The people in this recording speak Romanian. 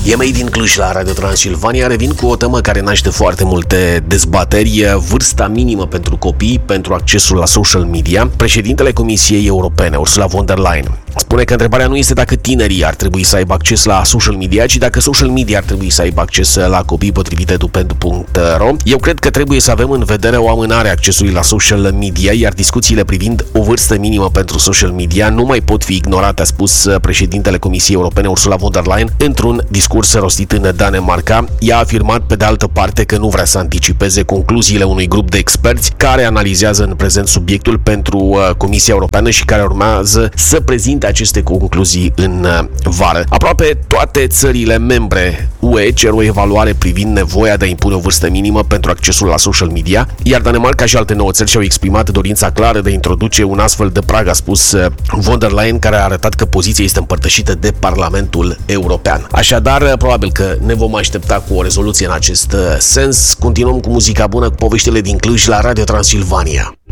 E Made din Cluj la Radio Transilvania. Revin cu o temă care naște foarte multe dezbateri: vârsta minimă pentru copii pentru accesul la social media. Președintele Comisiei Europene, Ursula von der Leyen, spune că întrebarea nu este dacă tinerii ar trebui să aibă acces la social media, ci dacă social media ar trebui să aibă acces la copii, potrivit edu.ro. Eu cred că trebuie să avem în vedere o amânare a accesului la social media, iar discuțiile privind o vârstă minimă pentru social media nu mai pot fi ignorate, a spus președintele Comisiei Europene, Ursula von der Leyen, într-un discurs rostit în Danemarca. Ea a afirmat, pe de altă parte, că nu vrea să anticipeze concluziile unui grup de experți care analizează în prezent subiectul pentru Comisia Europeană și care urmează să prezinte aceste concluzii în vară. Aproape toate țările membre UE cer o evaluare privind nevoia de a impune o vârstă minimă pentru accesul la social media, iar Danemarca și alte 9 țări și-au exprimat dorința clară de a introduce un astfel de prag, a spus von der Leyen, care a arătat că poziția este împărtășită de Parlamentul European. Așadar, probabil că ne vom aștepta cu o rezoluție în acest sens. Continuăm cu muzica bună, cu poveștile din Cluj la Radio Transilvania.